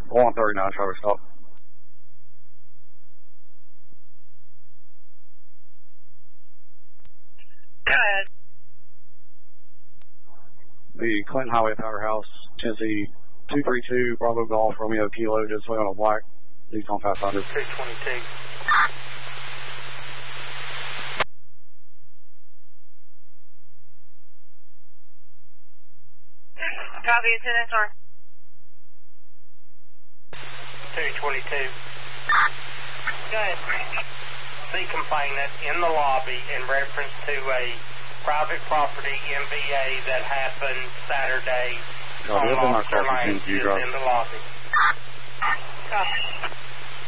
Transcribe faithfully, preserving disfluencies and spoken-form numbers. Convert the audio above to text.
one thirty-nine, traffic stop. Go ahead. The Clinton Highway Powerhouse, Tennessee, two three two, Bravo Golf, Romeo Kilo, just way on a black. These on Pathfinder. two twenty-two. Copy, attendant, sir. two twenty-two. Go ahead. The complainant in the lobby in reference to a private property M V A that happened Saturday No, on this is not Officer crossing Lane Tennessee is Drive. in the lobby. Copy.